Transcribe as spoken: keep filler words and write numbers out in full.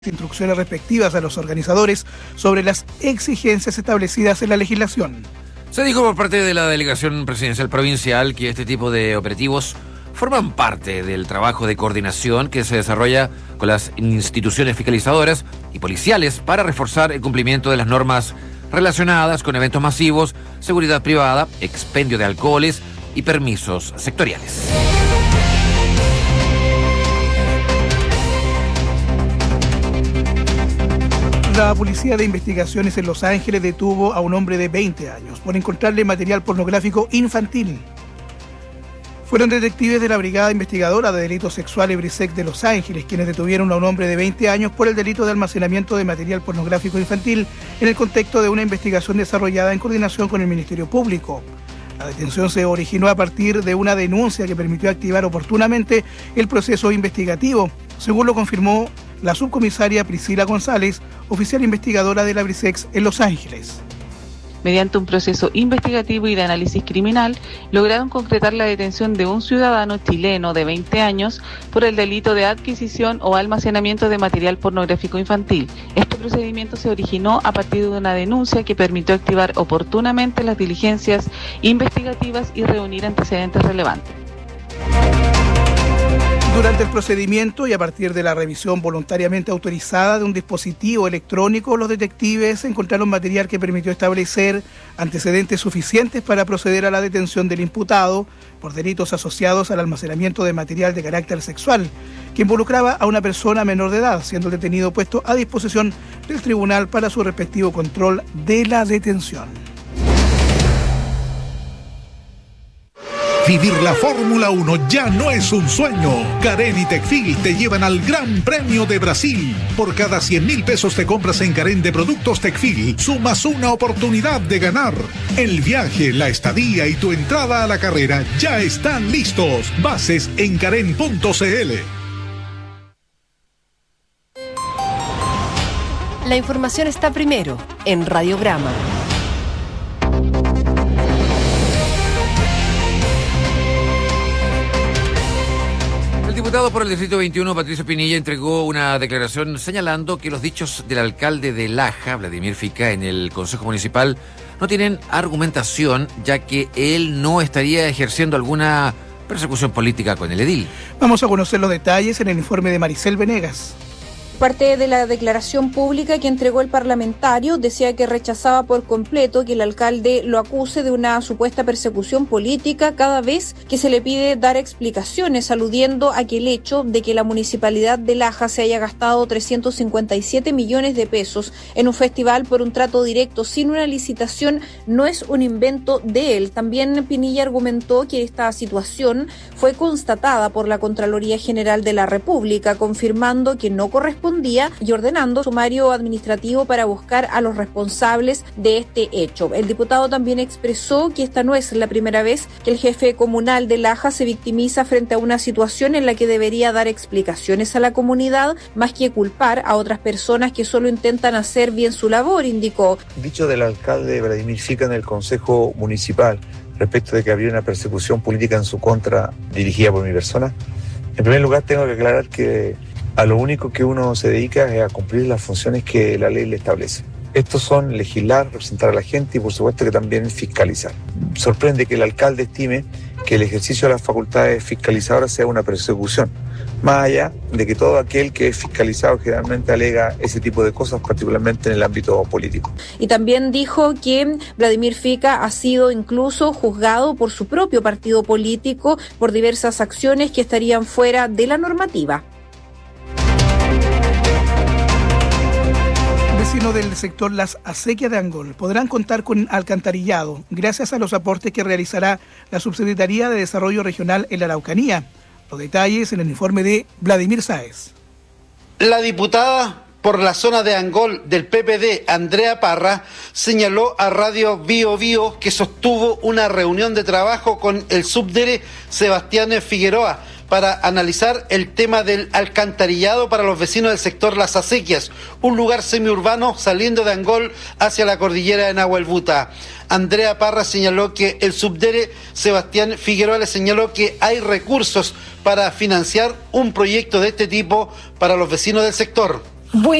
instrucciones respectivas a los organizadores sobre las exigencias establecidas en la legislación. Se dijo por parte de la delegación presidencial provincial que este tipo de operativos forman parte del trabajo de coordinación que se desarrolla con las instituciones fiscalizadoras y policiales para reforzar el cumplimiento de las normas relacionadas con eventos masivos, seguridad privada, expendio de alcoholes y permisos sectoriales. La Policía de Investigaciones en Los Ángeles detuvo a un hombre de veinte años por encontrarle material pornográfico infantil. Fueron detectives de la Brigada Investigadora de Delitos Sexuales BRISEC de Los Ángeles quienes detuvieron a un hombre de veinte años por el delito de almacenamiento de material pornográfico infantil en el contexto de una investigación desarrollada en coordinación con el Ministerio Público. La detención se originó a partir de una denuncia que permitió activar oportunamente el proceso investigativo, según lo confirmó la subcomisaria Priscila González, oficial investigadora de la BRISEC en Los Ángeles. Mediante un proceso investigativo y de análisis criminal, lograron concretar la detención de un ciudadano chileno de veinte años por el delito de adquisición o almacenamiento de material pornográfico infantil. Este procedimiento se originó a partir de una denuncia que permitió activar oportunamente las diligencias investigativas y reunir antecedentes relevantes. Durante el procedimiento y a partir de la revisión voluntariamente autorizada de un dispositivo electrónico, los detectives encontraron material que permitió establecer antecedentes suficientes para proceder a la detención del imputado por delitos asociados al almacenamiento de material de carácter sexual, que involucraba a una persona menor de edad, siendo el detenido puesto a disposición del tribunal para su respectivo control de la detención. Vivir la Fórmula uno ya no es un sueño. Carén y Tecfil te llevan al Gran Premio de Brasil. Por cada cien mil pesos te compras en Carén de productos Tecfil, sumas una oportunidad de ganar. El viaje, la estadía y tu entrada a la carrera ya están listos. Bases en carén punto c l. La información está primero en Radiograma. El diputado por el Distrito veintiuno, Patricio Pinilla, entregó una declaración señalando que los dichos del alcalde de Laja, Vladimir Fica, en el Consejo Municipal no tienen argumentación, ya que él no estaría ejerciendo alguna persecución política con el edil. Vamos a conocer los detalles en el informe de Maricel Venegas. Parte de la declaración pública que entregó el parlamentario decía que rechazaba por completo que el alcalde lo acuse de una supuesta persecución política cada vez que se le pide dar explicaciones, aludiendo a que el hecho de que la municipalidad de Laja se haya gastado trescientos cincuenta y siete millones de pesos en un festival por un trato directo sin una licitación no es un invento de él. También Pinilla argumentó que esta situación fue constatada por la Contraloría General de la República, confirmando que no corresponde y ordenando sumario administrativo para buscar a los responsables de este hecho. El diputado también expresó que esta no es la primera vez que el jefe comunal de Laja se victimiza frente a una situación en la que debería dar explicaciones a la comunidad, más que culpar a otras personas que solo intentan hacer bien su labor, indicó. Dicho del alcalde Vladimir Fica en el Consejo Municipal respecto de que habría una persecución política en su contra dirigida por mi persona, en primer lugar tengo que aclarar que a lo único que uno se dedica es a cumplir las funciones que la ley le establece. Estos son legislar, representar a la gente y por supuesto que también fiscalizar. Sorprende que el alcalde estime que el ejercicio de las facultades fiscalizadoras sea una persecución, más allá de que todo aquel que es fiscalizado generalmente alega ese tipo de cosas, particularmente en el ámbito político. Y también dijo que Vladimir Fica ha sido incluso juzgado por su propio partido político por diversas acciones que estarían fuera de la normativa. Vecinos del sector Las Acequias de Angol podrán contar con alcantarillado gracias a los aportes que realizará la Subsecretaría de Desarrollo Regional en la Araucanía. Los detalles en el informe de Vladimir Sáez. La diputada por la zona de Angol del P P D, Andrea Parra, señaló a Radio Bio Bio que sostuvo una reunión de trabajo con el subdere Sebastián Figueroa para analizar el tema del alcantarillado para los vecinos del sector Las Acequias, un lugar semiurbano saliendo de Angol hacia la cordillera de Nahuelbuta. Andrea Parra señaló que el subdere Sebastián Figueroa le señaló que hay recursos para financiar un proyecto de este tipo para los vecinos del sector. Buen